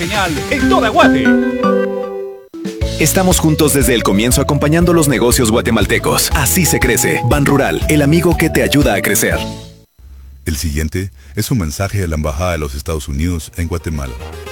señal en toda Guate. Estamos juntos desde el comienzo acompañando los negocios guatemaltecos. Así se crece. Ban Rural, el amigo que te ayuda a crecer. El siguiente es un mensaje de la Embajada de los Estados Unidos en Guatemala.